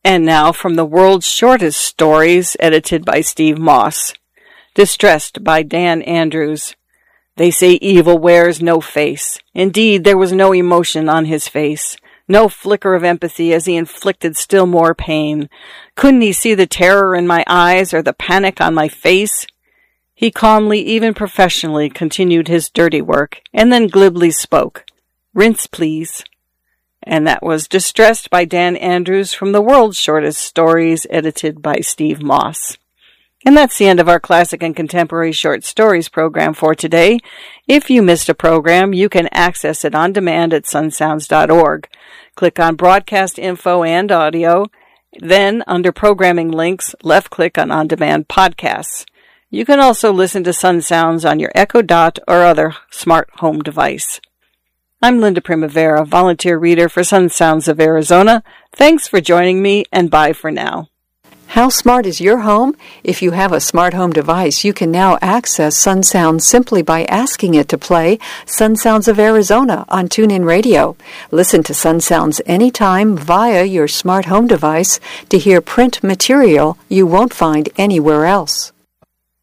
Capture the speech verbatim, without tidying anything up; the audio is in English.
And now from the world's shortest stories, edited by Steve Moss. Distressed by Dan Andrews. They say evil wears no face. Indeed, there was no emotion on his face. No flicker of empathy as he inflicted still more pain. Couldn't he see the terror in my eyes or the panic on my face? He calmly, even professionally, continued his dirty work, and then glibly spoke. Rinse, please. And that was Distressed by Dan Andrews from the world's shortest stories, edited by Steve Moss. And that's the end of our classic and contemporary short stories program for today. If you missed a program, you can access it on demand at sun sounds dot org. Click on Broadcast Info and Audio. Then, under Programming Links, left-click on On Demand Podcasts. You can also listen to Sun Sounds on your Echo Dot or other smart home device. I'm Linda Primavera, volunteer reader for Sun Sounds of Arizona. Thanks for joining me, and bye for now. How smart is your home? If you have a smart home device, you can now access Sun Sounds simply by asking it to play Sun Sounds of Arizona on TuneIn Radio. Listen to Sun Sounds anytime via your smart home device to hear print material you won't find anywhere else.